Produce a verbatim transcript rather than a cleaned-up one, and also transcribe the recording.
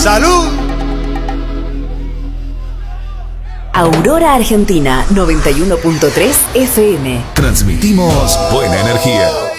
¡Salud! Aurora Argentina noventa y uno punto tres F M. Transmitimos buena energía.